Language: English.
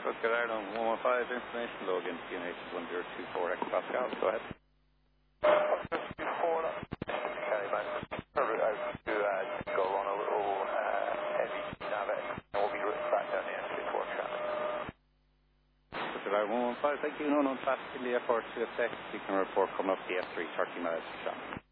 Good Ireland 115, information log in QNH 1024 X Pascal. Go ahead. Before that, okay, man. Probably out to go on a little heavy Navex, and we'll be back down the M64 channel. Good Ireland 115, thank you. No, fast in the airport to effect. You can report coming up the F3 30 miles per channel.